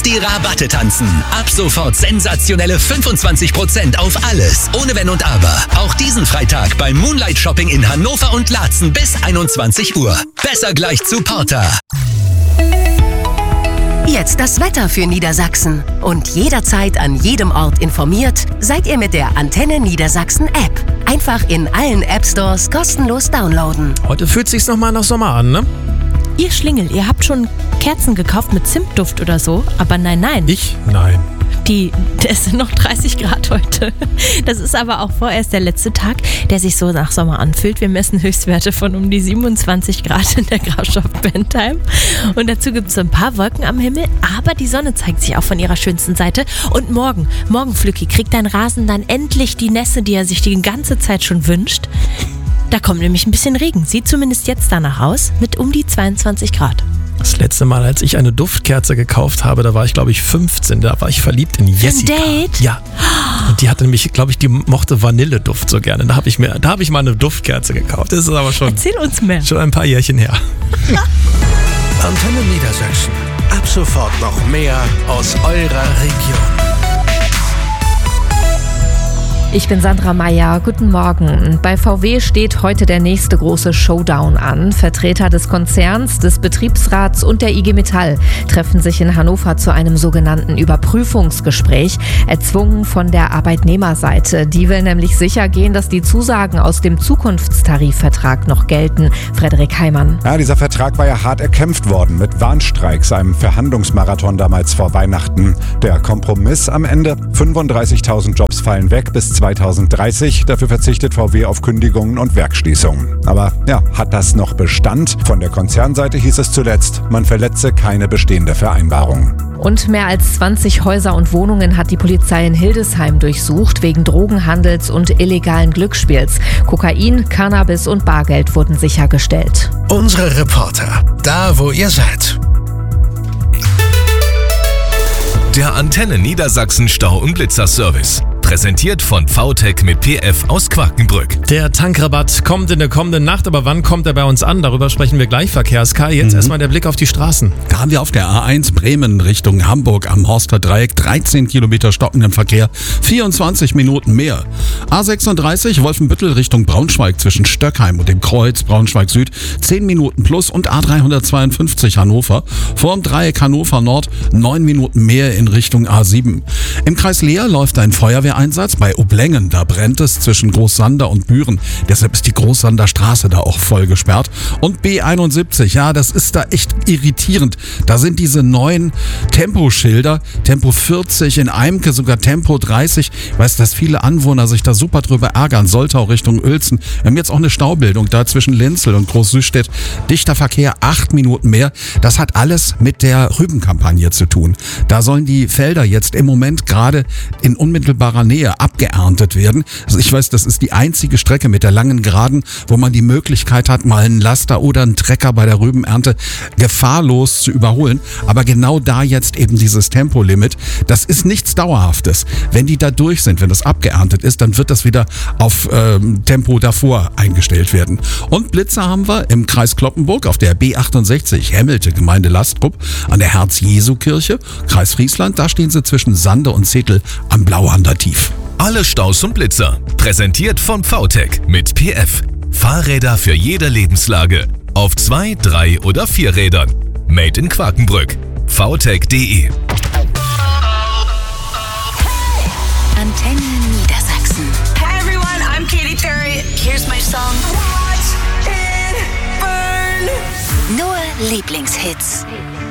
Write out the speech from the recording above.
Lass die Rabatte tanzen. Ab sofort sensationelle 25% auf alles. Ohne Wenn und Aber. Auch diesen Freitag beim Moonlight Shopping in Hannover und Laatzen bis 21 Uhr. Besser gleich zu Porter. Jetzt das Wetter für Niedersachsen. Und jederzeit an jedem Ort informiert, seid ihr mit der Antenne Niedersachsen App. Einfach in allen App-Stores kostenlos downloaden. Heute fühlt sich's nochmal nach Sommer an, ne? Ihr Schlingel, ihr habt schon Kerzen gekauft mit Zimtduft oder so, aber nein. Ich? Nein. Es sind noch 30 Grad heute. Das ist aber auch vorerst der letzte Tag, der sich so nach Sommer anfühlt. Wir messen Höchstwerte von um die 27 Grad in der Grafschaft Bentheim. Und dazu gibt es ein paar Wolken am Himmel, aber die Sonne zeigt sich auch von ihrer schönsten Seite. Und morgen, Flücki, kriegt dein Rasen dann endlich die Nässe, die er sich die ganze Zeit schon wünscht. Da kommt nämlich ein bisschen Regen. Sieht zumindest jetzt danach aus, mit um die 22 Grad. Das letzte Mal, als ich eine Duftkerze gekauft habe, da war ich, glaube ich, 15. Da war ich verliebt in Jessica. Ein Date? Ja. Und die hatte nämlich, glaube ich, die mochte Vanilleduft so gerne. Da habe ich mal eine Duftkerze gekauft. Das ist aber Erzähl uns mehr. Schon ein paar Jährchen her. Antenne Niedersachsen. Ab sofort noch mehr aus eurer Region. Ich bin Sandra Meyer. Guten Morgen. Bei VW steht heute der nächste große Showdown an. Vertreter des Konzerns, des Betriebsrats und der IG Metall treffen sich in Hannover zu einem sogenannten Überprüfungsgespräch, erzwungen von der Arbeitnehmerseite. Die will nämlich sicher gehen, dass die Zusagen aus dem Zukunftstarifvertrag noch gelten. Frederik Heimann. Ja, dieser Vertrag war ja hart erkämpft worden mit Warnstreiks, einem Verhandlungsmarathon damals vor Weihnachten. Der Kompromiss am Ende: 35.000 Jobs fallen weg bis 2030. Dafür verzichtet VW auf Kündigungen und Werksschließungen. Aber ja, hat das noch Bestand? Von der Konzernseite hieß es zuletzt, man verletze keine bestehende Vereinbarung. Und mehr als 20 Häuser und Wohnungen hat die Polizei in Hildesheim durchsucht, wegen Drogenhandels und illegalen Glücksspiels. Kokain, Cannabis und Bargeld wurden sichergestellt. Unsere Reporter, da wo ihr seid. Der Antenne Niedersachsen Stau- und Blitzerservice. Präsentiert von VTech mit PF aus Quakenbrück. Der Tankrabatt kommt in der kommenden Nacht, aber wann kommt er bei uns an? Darüber sprechen wir gleich, Verkehrs-Kai. Jetzt erstmal der Blick auf die Straßen. Da haben wir auf der A1 Bremen Richtung Hamburg am Horster Dreieck 13 Kilometer stockenden Verkehr, 24 Minuten mehr. A36 Wolfenbüttel Richtung Braunschweig zwischen Stöckheim und dem Kreuz Braunschweig Süd 10 Minuten plus und A352 Hannover vorm Dreieck Hannover Nord 9 Minuten mehr in Richtung A7. Im Kreis Leer läuft ein Feuerwehreinsatz bei Oblengen. Da brennt es zwischen Großsander und Büren. Deshalb ist die Großsander Straße da auch voll gesperrt. Und B71, ja, das ist da echt irritierend. Da sind diese neuen Temposchilder, Tempo 40 in Eimke, sogar Tempo 30. Ich weiß, dass viele Anwohner sich da super drüber ärgern. Soltau Richtung Uelzen. Wir haben jetzt auch eine Staubildung da zwischen Linzel und Groß-Süßstedt. Dichter Verkehr, 8 Minuten mehr. Das hat alles mit der Rübenkampagne zu tun. Da sollen die Felder jetzt im Moment gerade in unmittelbarer Nähe abgeerntet werden. Also ich weiß, das ist die einzige Strecke mit der langen Geraden, wo man die Möglichkeit hat, mal einen Laster oder einen Trecker bei der Rübenernte gefahrlos zu überholen. Aber genau da jetzt eben dieses Tempolimit, das ist nichts Dauerhaftes. Wenn die da durch sind, wenn das abgeerntet ist, dann wird das wieder auf Tempo davor eingestellt werden. Und Blitzer haben wir im Kreis Cloppenburg auf der B68 Hemmelte Gemeinde Lastrup an der Herz-Jesu-Kirche. Kreis Friesland, da stehen sie zwischen Sande und Zetel am Blauander Tief. Alle Staus und Blitzer. Präsentiert von VTech mit PF. Fahrräder für jede Lebenslage. Auf 2, 3 oder 4 Rädern. Made in Quakenbrück. VTech.de. Antenne Niedersachsen. Hi everyone, I'm Katy Perry. Here's my song. Watch it burn. Nur Lieblingshits.